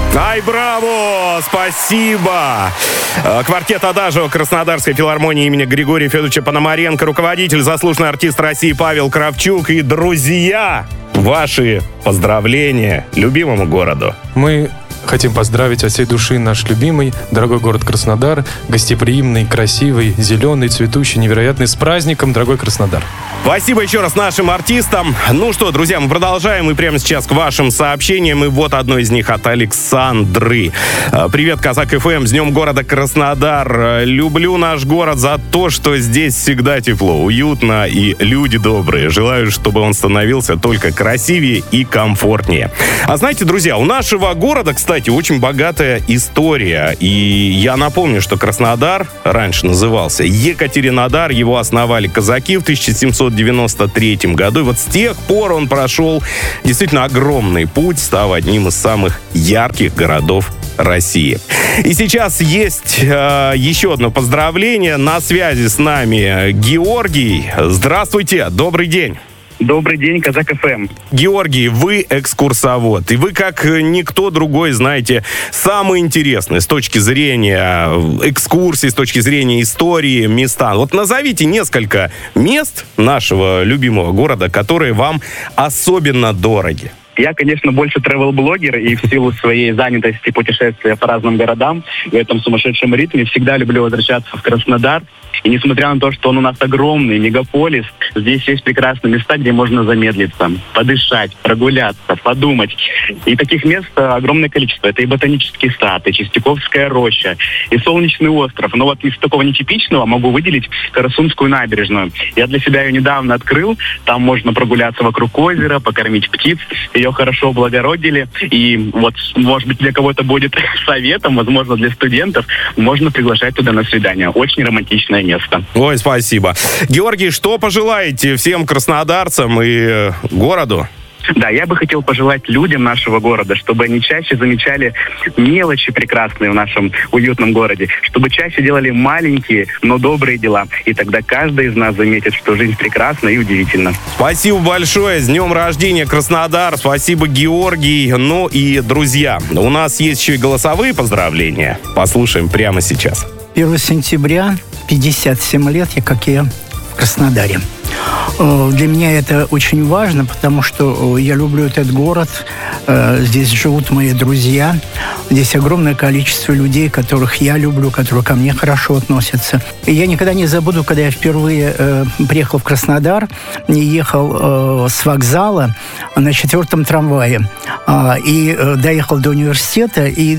Ай, браво! Спасибо! Квартет «Адажио» Краснодарской филармонии имени Григория Федоровича Пономаренко, руководитель, заслуженный артист России Павел Кравчук и друзья, ваши поздравления любимому городу. Мы хотим поздравить от всей души наш любимый, дорогой город Краснодар, гостеприимный, красивый, зеленый, цветущий, невероятный. С праздником, дорогой Краснодар! Спасибо еще раз нашим артистам. Ну что, друзья, мы продолжаем. И прямо сейчас к вашим сообщениям. И вот одно из них от Александры. Привет, Казак ФМ. С Днем города Краснодар. Люблю наш город за то, что здесь всегда тепло, уютно и люди добрые. Желаю, чтобы он становился только красивее и комфортнее. А знаете, друзья, у нашего города, кстати, очень богатая история. И я напомню, что Краснодар раньше назывался Екатеринодар. Его основали казаки в 1793 году. И вот с тех пор он прошел действительно огромный путь, став одним из самых ярких городов России. И сейчас есть еще одно поздравление. На связи с нами Георгий. Здравствуйте, добрый день. Добрый день, Казак ФМ. Георгий, вы экскурсовод, и вы, как никто другой, знаете самое интересное с точки зрения экскурсий, с точки зрения истории, места. Вот назовите несколько мест нашего любимого города, которые вам особенно дороги. Я, конечно, больше travel-блогер, и в силу своей занятости путешествия по разным городам в этом сумасшедшем ритме всегда люблю возвращаться в Краснодар. И несмотря на то, что он у нас огромный, мегаполис, здесь есть прекрасные места, где можно замедлиться, подышать, прогуляться, подумать. И таких мест огромное количество. Это и Ботанический сад, и Чистяковская роща, и Солнечный остров. Но вот из такого нетипичного могу выделить Карасунскую набережную. Я для себя ее недавно открыл. Там можно прогуляться вокруг озера, покормить птиц. Ее хорошо облагородили. И вот, может быть, для кого-то будет советом, возможно, для студентов, можно приглашать туда на свидание. Очень романтичное место. Ой, спасибо. Георгий, что пожелаете всем краснодарцам и городу? Да, я бы хотел пожелать людям нашего города, чтобы они чаще замечали мелочи прекрасные в нашем уютном городе, чтобы чаще делали маленькие, но добрые дела. И тогда каждый из нас заметит, что жизнь прекрасна и удивительна. Спасибо большое. С днем рождения, Краснодар. Спасибо, Георгий. Ну и, друзья, у нас есть еще и голосовые поздравления. Послушаем прямо сейчас. 1 сентября, 57 лет, как я в Краснодаре. Для меня это очень важно, потому что я люблю этот город. Здесь живут мои друзья. Здесь огромное количество людей, которых я люблю, которые ко мне хорошо относятся. И я никогда не забуду, когда я впервые приехал в Краснодар, ехал с вокзала на 4-м трамвае и доехал до университета, и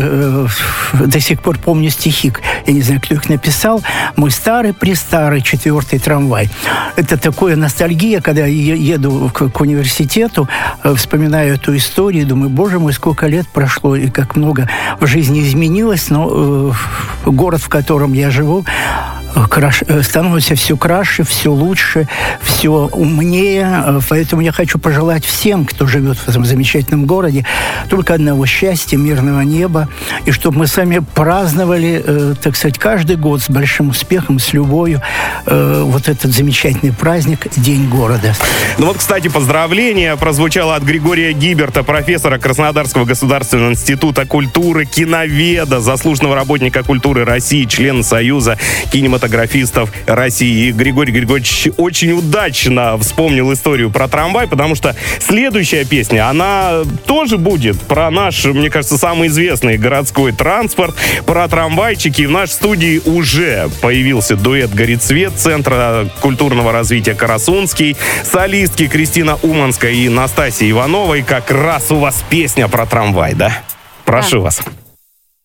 до сих пор помню стихи. Я не знаю, кто их написал. «Мой старый-престарый 4-й трамвай». Это такая ностальгия, когда я еду к университету, вспоминаю эту историю, думаю, боже мой, сколько лет прошло, и как много в жизни изменилось, но город, в котором я живу, становится все краше, все лучше, все умнее. Поэтому я хочу пожелать всем, кто живет в этом замечательном городе, только одного счастья, мирного неба, и чтобы мы сами праздновали, так сказать, каждый год с большим успехом, с любовью вот этот замечательный праздник День города. Ну вот, кстати, поздравление прозвучало от Григория Гиберта, профессора Краснодарского государственного института культуры, киноведа, заслуженного работника культуры России, члена Союза кинематографистов России. И Григорий Григорьевич очень удачно вспомнил историю про трамвай, потому что следующая песня, она тоже будет про наш, мне кажется, самый известный городской транспорт, про трамвайчики. И в нашей студии уже появился дуэт «Горит свет» Центра культурного развития «Карасунский», солистки Кристина Уманская и Настасья Иванова. И как раз у вас песня про трамвай, да? Прошу вас.